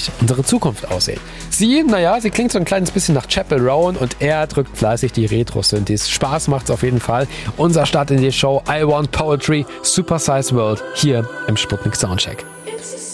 eigentlich unsere Zukunft aussehen? Sie klingt so ein kleines bisschen nach Chappell Roan und er drückt fleißig die Retro-Synthes. Spaß macht's auf jeden Fall. Unser Start in die Show I Want Poetry, Super Size World hier im Sputnik Soundcheck.